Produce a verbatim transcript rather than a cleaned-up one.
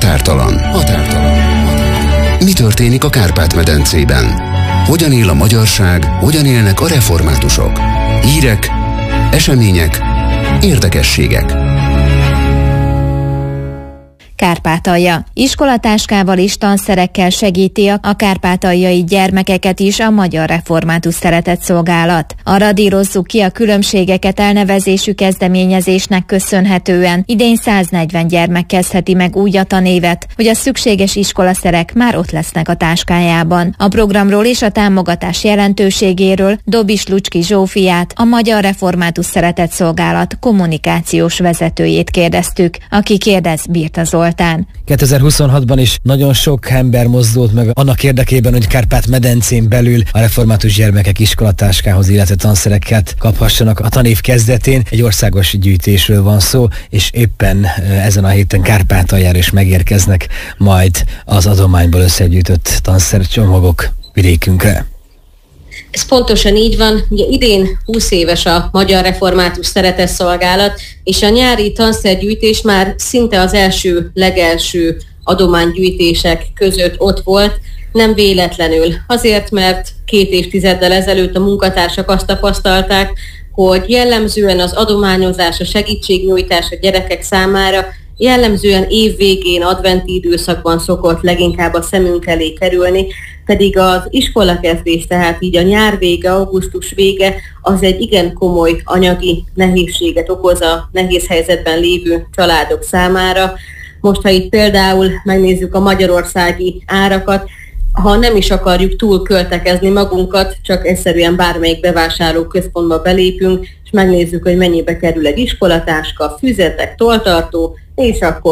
Határtalan. Határtalan. Mi történik a Kárpát-medencében? Hogyan él a magyarság, hogyan élnek a reformátusok? Hírek, események, érdekességek. Kárpátalja. Iskolatáskával és tanszerekkel segíti a kárpátaljai gyermekeket is a Magyar Református Szeretetszolgálat. A Radírozzuk ki a különbségeket elnevezésű kezdeményezésnek köszönhetően idén száznegyven gyermek kezdheti meg úgy a tanévet, hogy a szükséges iskolaszerek már ott lesznek a táskájában. A programról és a támogatás jelentőségéről Dobis Lucski Zsófiát, a Magyar Református Szeretetszolgálat kommunikációs vezetőjét kérdeztük, aki kérdez Birta Zoltán. kétezer-huszonhatban is nagyon sok ember mozdult meg annak érdekében, hogy Kárpát-medencén belül a református gyermekek iskolatáskához, illetve tanszereket kaphassanak a tanév kezdetén. Egy országos gyűjtésről van szó, és éppen ezen a héten Kárpátaljára is megérkeznek majd az adományból összegyűjtött tanszercsomagok vidékünkre. Ez pontosan így van. Ugye idén húsz éves a Magyar Református Szeretetszolgálat, és a nyári tanszergyűjtés már szinte az első, legelső adománygyűjtések között ott volt, nem véletlenül. Azért, mert két évtizeddel ezelőtt a munkatársak azt tapasztalták, hogy jellemzően az adományozás, a segítségnyújtás a gyerekek számára jellemzően év végén, adventi időszakban szokott leginkább a szemünk elé kerülni, pedig az iskolakezdés, tehát így a nyár vége, augusztus vége, az egy igen komoly anyagi nehézséget okoz a nehéz helyzetben lévő családok számára. Most, ha itt például megnézzük a magyarországi árakat, ha nem is akarjuk túl költekezni magunkat, csak egyszerűen bármelyik bevásárlóközpontba belépünk, és megnézzük, hogy mennyibe kerül egy iskolatáska, füzetek, tolltartó, és akkor